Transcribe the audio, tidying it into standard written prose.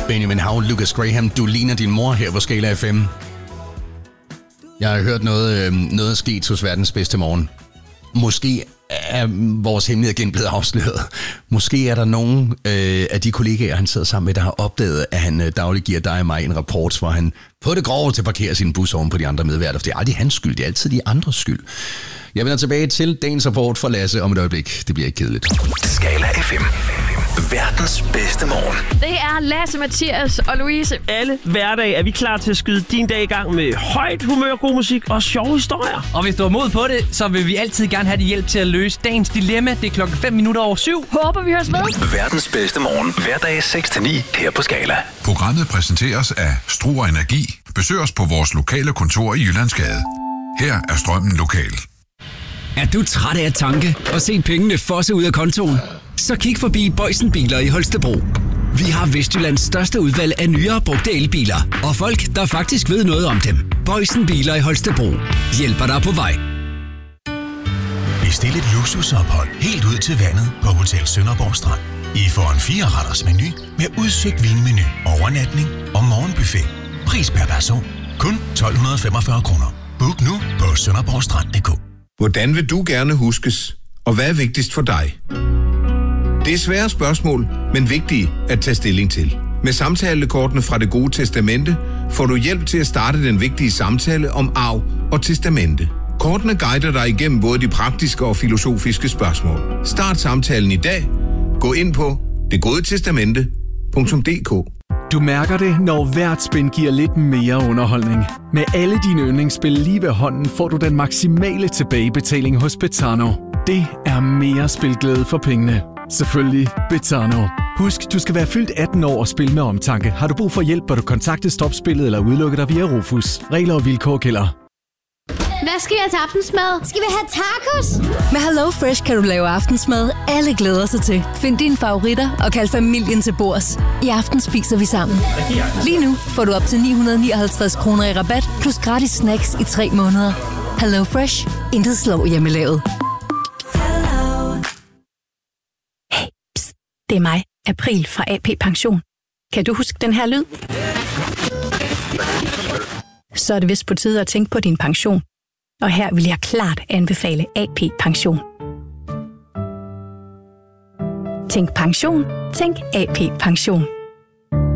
Benjamin Hav, Lucas Graham, du ligner din mor her på Skala FM. Jeg har hørt noget sket hos verdens bedste morgen. Måske er vores hemmelighed igen blevet afsløret. Måske er der nogen af de kollegaer, han sidder sammen med, der har opdaget, at han dagligt giver dig og mig en rapport, hvor han på det grove til parkerer sin bus oven på de andre medværter. For det er aldrig hans skyld, det er altid de andres skyld. Jeg vender tilbage til dagens rapport for Lasse om et øjeblik. Det bliver ikke kedeligt. Skala FM. Verdens bedste morgen. Det er Lasse, Mathias og Louise. Alle hverdag er vi klar til at skyde din dag i gang med højt humør, god musik og sjove historier. Og hvis du har mod på det, så vil vi altid gerne have din hjælp til at løse dagens dilemma. Det er 5:05. Håber vi høres med. Verdens bedste morgen. Hverdag 6-9 her på Skala. Programmet præsenteres af Struer Energi. Besøg os på vores lokale kontor i Jyllandsgade. Her er strømmen lokal. Er du træt af at tanke og se pengene fosse ud af kontoen? Så kig forbi Boysen Biler i Holstebro. Vi har Vestjyllands største udvalg af nyere brugte elbiler, og folk, der faktisk ved noget om dem. Boysen Biler i Holstebro hjælper dig på vej. Bestil et luksusophold helt ud til vandet på Hotel Sønderborg Strand. I får en 4-retters menu med udsøgt vinmenu, overnatning og morgenbuffet. Pris per person kun 1.245 kroner. Book nu på sønderborgstrand.dk. Hvordan vil du gerne huskes, og hvad er vigtigst for dig? Det er svære spørgsmål, men vigtige at tage stilling til. Med samtalekortene fra Det Gode Testamente får du hjælp til at starte den vigtige samtale om arv og testamente. Kortene guider dig igennem både de praktiske og filosofiske spørgsmål. Start samtalen i dag. Gå ind på detgodetestamente.dk. Du mærker det, når hvert spin giver lidt mere underholdning. Med alle dine yndlingsspil lige ved hånden får du den maksimale tilbagebetaling hos Betano. Det er mere spilglæde for pengene. Selvfølgelig Betano. Husk, du skal være fyldt 18 år og spille med omtanke. Har du brug for hjælp, bør du kontakte Stopspillet eller udelukke dig via Rufus. Regler og vilkår gælder. Hvad skal vi have til aftensmad? Skal vi have tacos? Med HelloFresh kan du lave aftensmad, alle glæder sig til. Find dine favoritter og kald familien til bords. I aften spiser vi sammen. Lige nu får du op til 959 kroner i rabat, plus gratis snacks i 3 måneder. HelloFresh. Intet slår hjemmelavet. Hey, pst, det er mig, April fra AP Pension. Kan du huske den her lyd? Så er det vist på tide at tænke på din pension. Og her vil jeg klart anbefale AP Pension. Tænk pension, tænk AP Pension.